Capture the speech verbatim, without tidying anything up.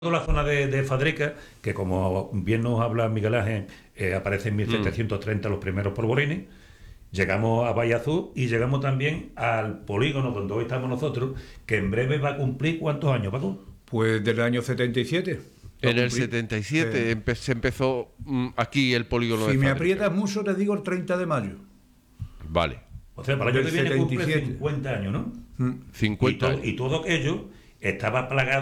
Toda la zona de, de Fadrica, que como bien nos habla Miguel Ángel, eh, aparece en mil setecientos treinta los primeros polvorines. Llegamos a Valle Azul y llegamos también al polígono donde hoy estamos nosotros, que en breve va a cumplir ¿cuántos años, Paco? Pues del año setenta y siete. En el setenta y siete empe se empezó mm, aquí el polígono Si de me Fadrica. aprietas mucho, te digo el treinta de mayo. Vale. O sea, para el año que Del viene cumple setenta y siete. cincuenta años, ¿no? Mm. cincuenta Y, to- años. y todo aquello estaba plagado